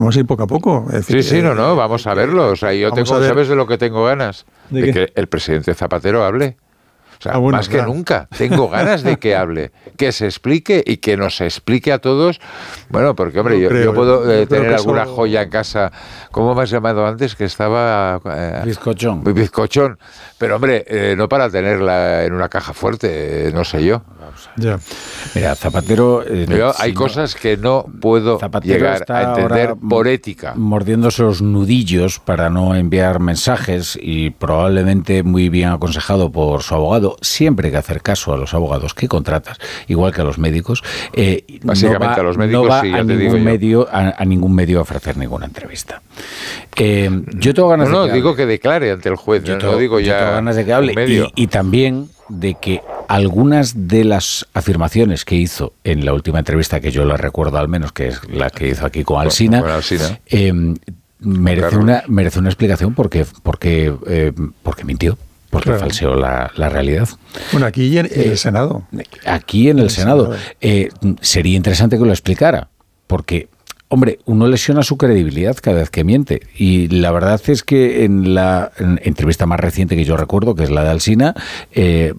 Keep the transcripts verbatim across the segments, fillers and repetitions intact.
Vamos a ir poco a poco. Es decir, sí, sí, no, no, vamos a verlo. O sea, yo tengo, ¿sabes de lo que tengo ganas? ¿De, de que el presidente Zapatero hable. O sea, ah, bueno, más claro. que nunca. Tengo ganas de que hable, que se explique y que nos explique a todos. Bueno, porque, hombre, yo, yo, yo puedo eh, yo tener alguna eso... joya en casa. ¿Cómo me has llamado antes? Que estaba... Eh, bizcochón. Bizcochón. Pero, hombre, eh, no para tenerla en una caja fuerte, eh, no sé yo. Ya. Mira, Zapatero... Eh, Pero hay si cosas no, que no puedo Zapatero llegar a entender por ética. Mordiéndose los nudillos para no enviar mensajes y probablemente muy bien aconsejado por su abogado. Siempre hay que hacer caso a los abogados que contratas, igual que a los médicos. Eh, Básicamente no va, a los médicos, no va sí, ya a, te ningún digo medio, a, a ningún medio a ofrecer ninguna entrevista. Eh, yo tengo ganas no, no, de que digo hable. que declare ante el juez. Yo no, tengo, no digo yo ya tengo ganas de que hable. Y, y también de que algunas de las afirmaciones que hizo en la última entrevista, que yo la recuerdo al menos, que es la que hizo aquí con Alsina, con, con Alsina. Eh, merece, una, merece una explicación porque, porque, eh, porque mintió. Porque claro. falseó la, la realidad. Bueno, aquí en, en el Senado. Aquí en el, el Senado. Senado. Eh, sería interesante que lo explicara, porque, hombre, uno lesiona su credibilidad cada vez que miente. Y la verdad es que en la en entrevista más reciente que yo recuerdo, que es la de Alsina, eh,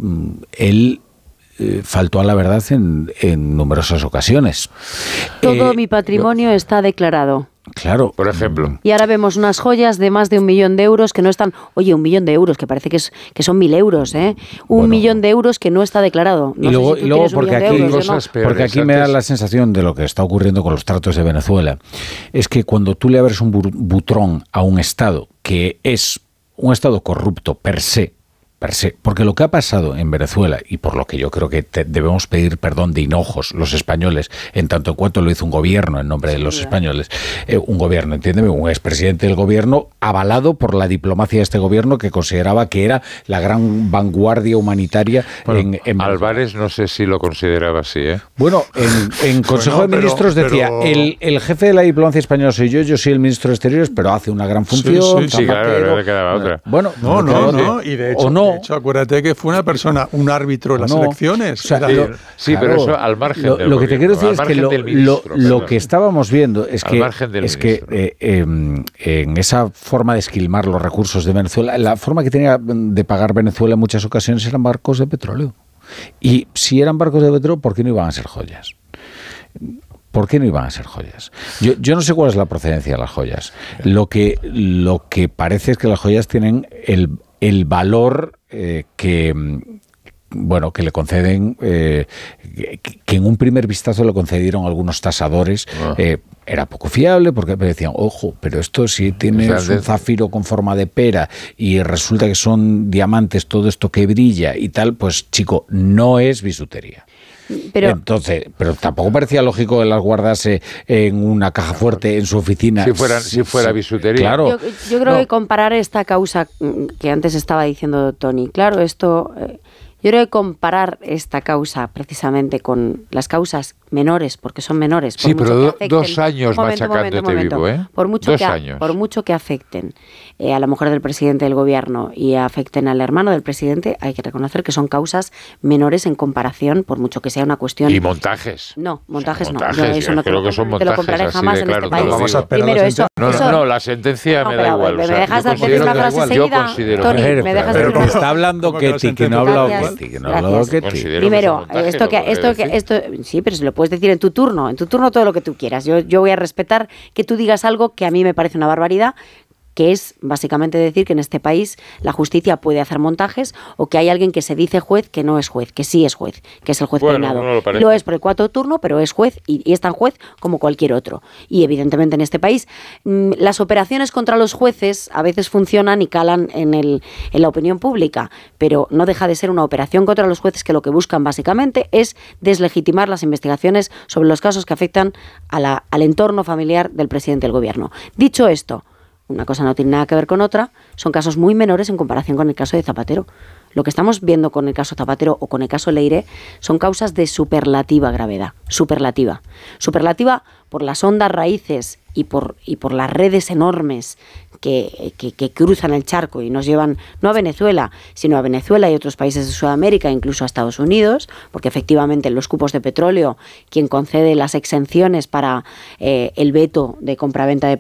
él eh, faltó a la verdad en, en numerosas ocasiones. Todo eh, mi patrimonio yo, está declarado. Claro. Por ejemplo. Y ahora vemos unas joyas de más de un millón de euros que no están... Oye, un millón de euros, que parece que, es, que son mil euros, ¿eh? Un bueno, millón de euros que no está declarado. No y luego, sé si y luego porque aquí, euros, cosas no. peores, porque aquí me da la sensación de lo que está ocurriendo con los tratos de Venezuela. Es que cuando tú le abres un butrón a un Estado que es un Estado corrupto per se, per se, porque lo que ha pasado en Venezuela, y por lo que yo creo que te, debemos pedir perdón de hinojos los españoles, en tanto en cuanto lo hizo un gobierno en nombre de los sí, españoles, eh, un gobierno, entiéndeme, un expresidente del gobierno avalado por la diplomacia de este gobierno que consideraba que era la gran vanguardia humanitaria bueno, en, en Álvarez no sé si lo consideraba así, ¿eh? Bueno, en, en Consejo bueno, de Ministros pero, decía, pero... El, el jefe de la diplomacia española soy yo, yo soy el ministro de Exteriores, pero hace una gran función. Sí, sí, sí claro, no le quedaba otra. Bueno, no, no, no, no, y de hecho, o no, de hecho, acuérdate que fue una persona, un árbitro en las no, elecciones. O sea, lo, sí, claro, pero eso al margen lo, del lo que te quiero decir es que lo, ministro, lo, lo que estábamos viendo es al que, es que eh, eh, en esa forma de esquilmar los recursos de Venezuela, la forma que tenía de pagar Venezuela en muchas ocasiones eran barcos de petróleo. Y si eran barcos de petróleo, ¿por qué no iban a ser joyas? ¿Por qué no iban a ser joyas? Yo, yo no sé cuál es la procedencia de las joyas. Lo que, lo que parece es que las joyas tienen el, el valor eh, que, bueno, que le conceden, eh, que, que en un primer vistazo le concedieron algunos tasadores. Ah. Eh, era poco fiable porque me decían, ojo, pero esto si tiene o sea, un zafiro con forma de pera y resulta que son diamantes, todo esto que brilla y tal, pues chico, no es bisutería. Pero, Entonces, pero tampoco parecía lógico que las guardase en una caja fuerte en su oficina. Si fuera, si fuera bisutería. Claro. Yo, yo creo no. que comparar esta causa que antes estaba diciendo Tony, claro, esto... Eh, yo creo que comparar esta causa precisamente con las causas menores, porque son menores. Por sí, mucho pero que afecten, dos años momento, machacándote momento, momento, vivo, ¿eh? Por mucho, dos que, años. por mucho que afecten eh, a la mujer del presidente del gobierno y afecten al hermano del presidente, hay que reconocer que son causas menores en comparación, por mucho que sea una cuestión... Y montajes. No, montajes, o sea, no. montajes, Yo eso no te, creo lo, que son te montajes, lo compraré jamás en claro, este país. No vamos a Primero, eso, no, eso, no, no, la sentencia no, me da pero, igual. ¿Me, o sea, me dejas yo decir la frase yo seguida? considero Tony, pero, ¿me dejas pero, decir? pero está hablando Ketty, que no ha hablado Ketty, que no ha hablado Ketty. Primero, esto que, esto que, esto, sí, pero se lo puedes decir en tu turno, en tu turno todo lo que tú quieras. Yo, yo voy a respetar que tú digas algo que a mí me parece una barbaridad, que es básicamente decir que en este país la justicia puede hacer montajes o que hay alguien que se dice juez que no es juez, que sí es juez, que es el juez bueno, penado. No lo, lo es por el cuarto turno, pero es juez y, y es tan juez como cualquier otro. Y evidentemente en este país mmm, las operaciones contra los jueces a veces funcionan y calan en, el, en la opinión pública, pero no deja de ser una operación contra los jueces que lo que buscan básicamente es deslegitimar las investigaciones sobre los casos que afectan a la, al entorno familiar del presidente del gobierno. Dicho esto, una cosa no tiene nada que ver con otra, son casos muy menores en comparación con el caso de Zapatero. Lo que estamos viendo con el caso Zapatero o con el caso Leire son causas de superlativa gravedad, superlativa. Superlativa por las hondas raíces y por, y por las redes enormes que, que, que cruzan el charco y nos llevan no a Venezuela, sino a Venezuela y otros países de Sudamérica, incluso a Estados Unidos, porque efectivamente en los cupos de petróleo, quien concede las exenciones para eh, el veto de compraventa de